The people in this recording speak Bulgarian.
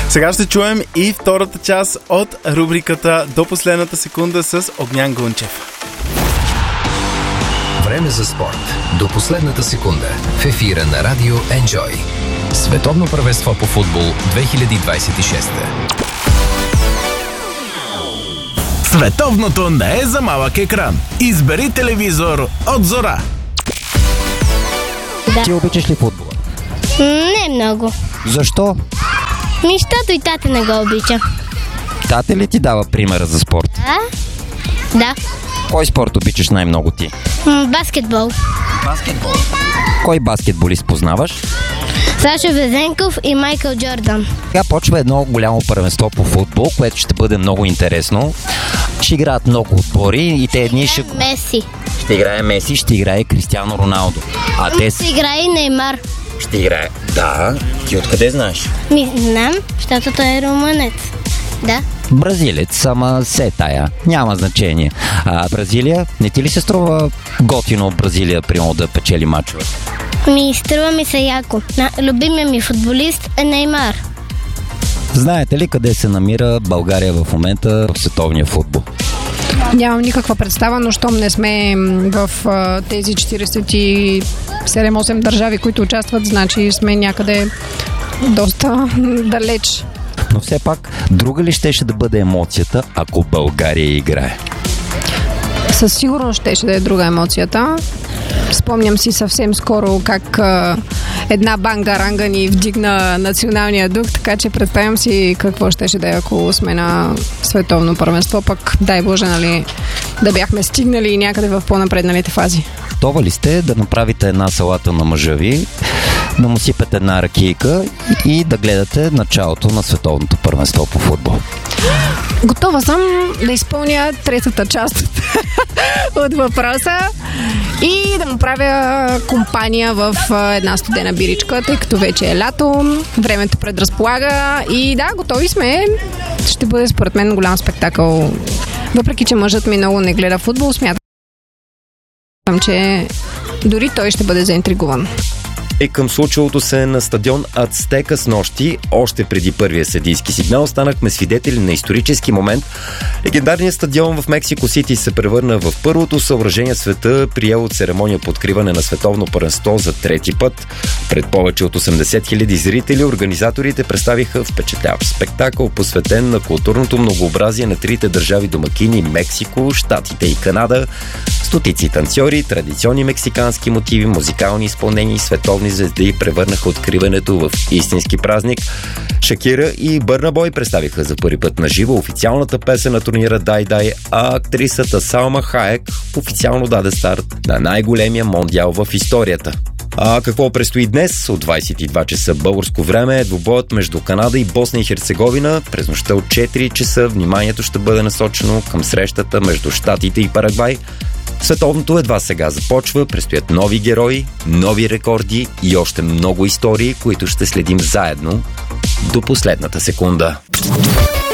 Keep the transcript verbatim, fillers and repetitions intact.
Сега ще чуем и втората част от рубриката До последната секунда с Огнян Гунчев. Време за спорт. До последната секунда. В ефира на Радио Enjoy. Световно първенство по футбол две хиляди двадесет и шеста. Световното не е за малък екран. Избери телевизор от Зора. Да. Ти обичаш ли футбола? Не много. Защо? Ми, щото и тата не го обича. Тата ли ти дава примера за спорт? А? Да. Кой спорт обичаш най-много ти? М, баскетбол. Баскетбол. Кой баскетболист познаваш? Сашо Везенков и Майкъл Джордан. Сега почва едно голямо първенство по футбол, което ще бъде много интересно. Ще играят много отбори и те едни ще... Меси. Ще играе Меси, ще играе Кристиано Роналдо. А те Ще играе и Неймар. Ще играе... Да, ти откъде знаеш? Ми, знам, защото той е румънец. Да. Бразилец, ама се тая. Няма значение. А Бразилия, не ти ли се струва готино Бразилия, примерно да печели мачове? Ми, струва ми се яко. На, любимия ми футболист е Неймар. Знаете ли къде се намира България в момента в световния футбол? Нямам никаква представа, но щом не сме в а, тези четиридесет и седем-осем държави, които участват, значи сме някъде доста далеч. Но все пак, друга ли щеше да бъде емоцията, ако България играе? Със сигурност щеше да е друга емоцията. Спомням си съвсем скоро как а, една банга-ранга ни вдигна националния дух, така че представям си какво щеше да е, ако сме на световно първенство, пък дай Боже, нали, да бяхме стигнали някъде в по-напредналите фази. Готова ли сте да направите една салата на мъжа ви, да му сипете една ракийка и да гледате началото на световното първенство по футбол? Готова съм да изпълня третата част от въпроса и да му правя компания в една студена биричка, тъй като вече е лято, времето предразполага и да, готови сме. Ще бъде според мен голям спектакъл. Въпреки че мъжът ми много не гледа футбол, смятам, че дори той ще бъде заинтригуван. И към случилото се на стадион Ацтека с нощи, още преди първия съдийски сигнал, станахме свидетели на исторически момент. Легендарният стадион в Мексико Сити се превърна в първото съоръжение в света, приело церемония по откриване на световно първенство за трети път. Пред повече от осемдесет хиляди зрители организаторите представиха впечатляващ спектакъл, посветен на културното многообразие на трите държави домакини Мексико, Щатите и Канада. Стотици танцори, традиционни мексикански мотиви, музикални изпълнения и световни звезди превърнаха откриването в истински празник. Шакира и Бърна Бой представиха за първи път на живо официалната песен на турнира Дай Дай, а актрисата Салма Хаек официално даде старт на най-големия мондиал в историята. А какво предстои днес? От двадесет и два часа българско време е двубоят между Канада и Босна и Херцеговина. През нощта от четири часа вниманието ще бъде насочено към срещата между Щатите и Парагвай. Световното едва сега започва, предстоят нови герои, нови рекорди и още много истории, които ще следим заедно до последната секунда.